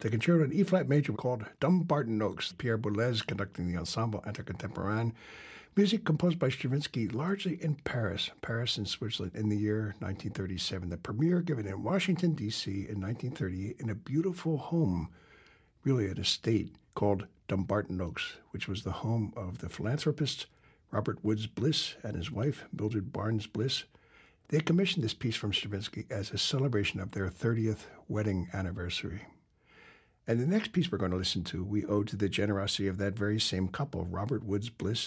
The concerto in E-flat major called Dumbarton Oaks, Pierre Boulez conducting the Ensemble Intercontemporain, music composed by Stravinsky largely in Paris in Switzerland in the year 1937. The premiere given in Washington, D.C. in 1938 in a beautiful home, really an estate, called Dumbarton Oaks, which was the home of the philanthropist Robert Woods Bliss and his wife, Mildred Barnes Bliss. They commissioned this piece from Stravinsky as a celebration of their 30th wedding anniversary. And the next piece we're going to listen to, we owe to the generosity of that very same couple, Robert Woods Bliss